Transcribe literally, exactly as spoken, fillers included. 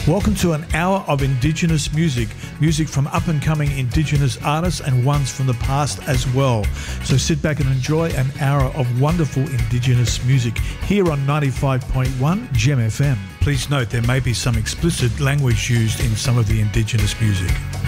Welcome to an hour of Indigenous music, music from up-and-coming Indigenous artists and ones from the past as well. So sit back and enjoy an hour of wonderful Indigenous music here on ninety-five point one Gem F M. Please note there may be some explicit language used in some of the Indigenous music.